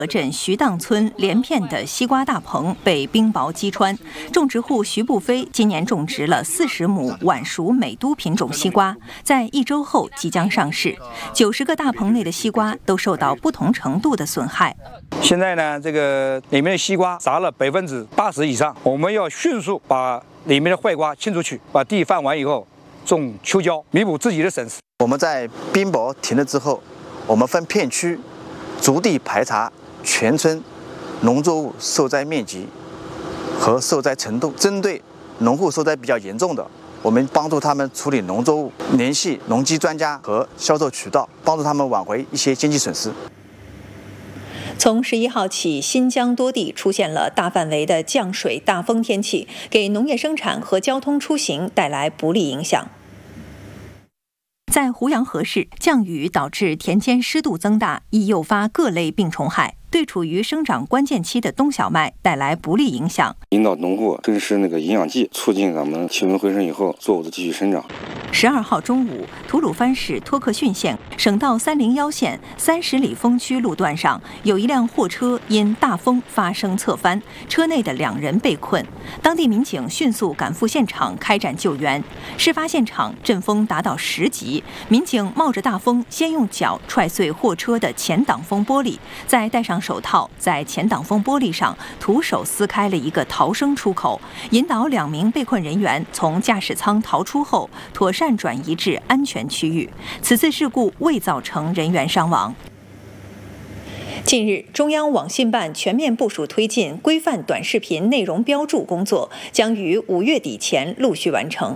镇徐荡村连片的西瓜大棚被冰雹击穿，种植户徐步飞今年种植了40亩晚熟美都品种西瓜，在1周后即将上市。90个大棚内的西瓜都受到不同程度的损害。 现在呢，这个里面的西瓜砸了80%以上，我们要迅速把里面的坏瓜清出去，把地翻完以后种秋椒，弥补自己的损失。 我们在冰雹停了之后，我们分片区逐地排查全村农作物受灾面积和受灾程度，针对农户受灾比较严重的，我们帮助他们处理农作物，联系农机专家和销售渠道，帮助他们挽回一些经济损失。 从11号起，新疆多地出现了大范围的降水、大风天气，给农业生产和交通出行带来不利影响。在胡杨河市，降雨导致田间湿度增大，易诱发各类病虫害，对处于生长关键期的冬小麦带来不利影响。 引导农户珍视营养剂，促进咱们气温回升以后作物的继续生长。 12号中午，吐鲁番市托克逊县省道301线30里风区路段上，有一辆货车因大风发生侧翻，车内的2人被困。当地民警迅速赶赴现场开展救援。事发现场阵风达到10级，民警冒着大风，先用脚踹碎货车的前挡风玻璃，再戴上手套，在前挡风玻璃上徒手撕开了一个逃生出口，引导2名被困人员从驾驶舱逃出后，妥善转移至安全区域。此次事故未造成人员伤亡。近日，中央网信办全面部署推进规范短视频内容标注工作，将于5月底前陆续完成。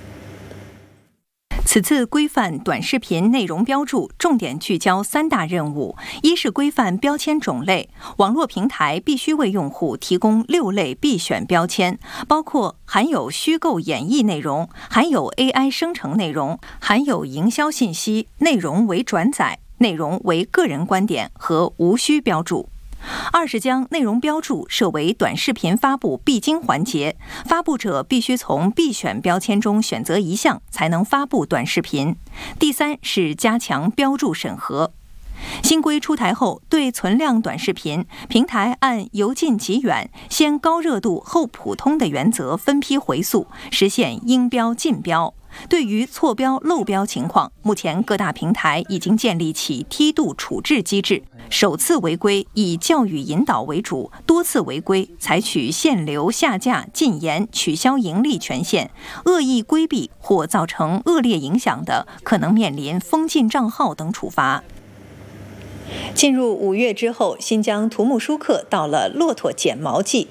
此次规范短视频内容标注重点聚焦3大任务：一是规范标签种类，网络平台必须为用户提供6类必选标签，包括含有虚构演绎内容、含有 AI 生成内容、含有营销信息、内容为转载、内容为个人观点和无需标注。二是将内容标注设为短视频发布必经环节，发布者必须从必选标签中选择一项才能发布短视频。第三是加强标注审核。新规出台后，对存量短视频，平台按由近及远、先高热度后普通的原则分批回溯，实现应标尽标。对于错标漏标情况，目前各大平台已经建立起梯度处置机制，首次违规以教育引导为主，多次违规采取限流、下架、禁言、取消盈利权限，恶意规避或造成恶劣影响的，可能面临封禁账号等处罚。进入5月之后，新疆土木舒克到了骆驼剪毛季。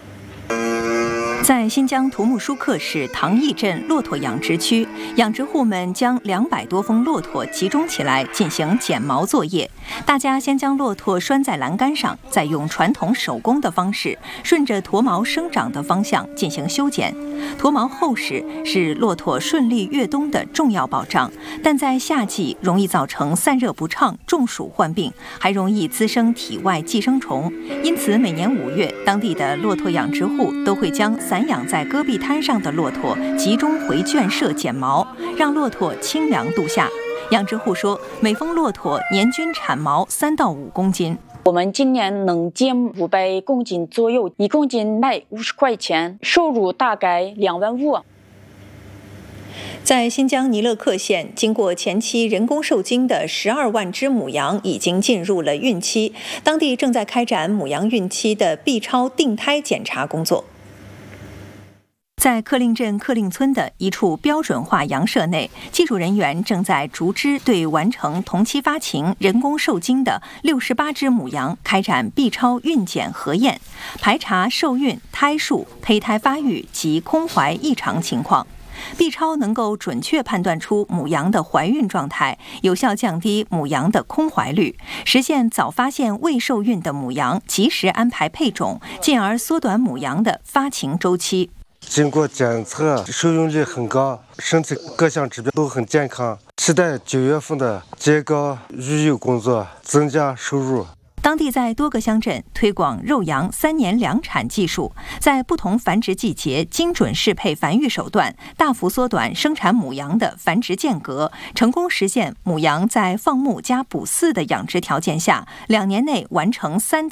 在新疆土木舒克市唐邑镇骆驼养殖区，养殖户们将200多峰骆驼集中起来进行剪毛作业。大家先将骆驼拴在栏杆上，再用传统手工的方式顺着驼毛生长的方向进行修剪。驼毛厚实是骆驼顺利越冬的重要保障，但在夏季容易造成散热不畅、中暑患病，还容易滋生体外寄生虫。因此，每年5月，当地的骆驼养殖户都会将散养在戈壁滩上的骆驼集中回圈舍剪毛，让骆驼清凉度夏。养殖户说，每峰骆驼年均产毛3到5公斤。 我们今年能剪500公斤左右，1公斤卖50块钱，收入大概2万5。 在新疆尼勒克县，经过前期人工受精的12万只母羊已经进入了孕期，当地正在开展母羊孕期的 B 超定胎检查工作。在克令镇克令村的一处标准化羊舍内，技术人员正在逐只对完成同期发情、人工受精的68只母羊开展 B 超孕检核验，排查受孕、胎数、胚胎发育及空怀异常情况。B 超能够准确判断出母羊的怀孕状态，有效降低母羊的空怀率，实现早发现未受孕的母羊，及时安排配种，进而缩短母羊的发情周期。 经过检测，受孕率很高，身体各项指标都很健康，期待9月份的结高育幼工作，增加收入。 当地在多个乡镇推广肉羊3年2产技术，在不同繁殖季节精准适配繁育手段，大幅缩短生产母羊的繁殖间隔，成功实现母羊在放牧加补饲的养殖条件下，2年内完成3